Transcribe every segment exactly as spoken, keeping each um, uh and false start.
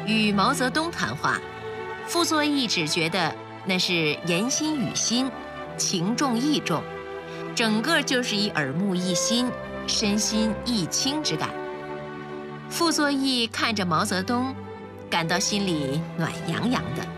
与毛泽东谈话，傅作义只觉得那是言心语心，情重意重，整个就是一耳目一新、身心一清之感。傅作义看着毛泽东，感到心里暖洋洋的。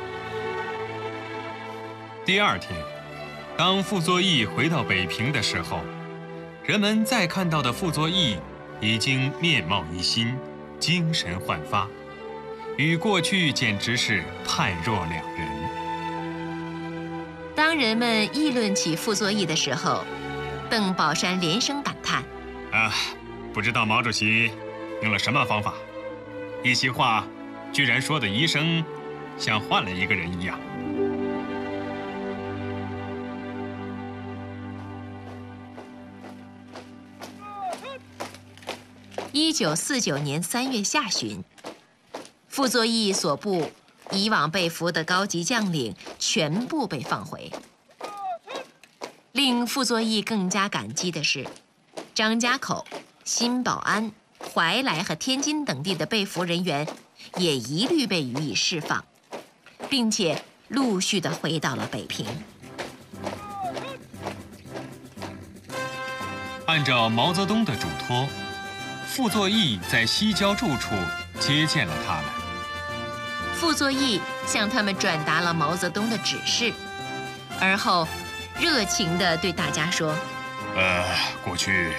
第二天，当傅作义回到北平的时候，人们再看到的傅作义已经面貌一新，精神焕发，与过去简直是判若两人。 当人们议论起傅作义的时候，邓宝山连声感叹：“ 啊，不知道毛主席用了什么方法，一席话居然说的一生像换了一个人一样。” 一九四九年三月下旬，傅作义所部以往被俘的高级将领全部被放回。令傅作义更加感激的是，张家口、新保安、怀来和天津等地的被俘人员也一律被予以释放，并且陆续地回到了北平。 按照毛泽东的嘱托，傅作义在西郊住处接见了他们。 傅作义向他们转达了毛泽东的指示，而后热情地对大家说：“ 呃，过去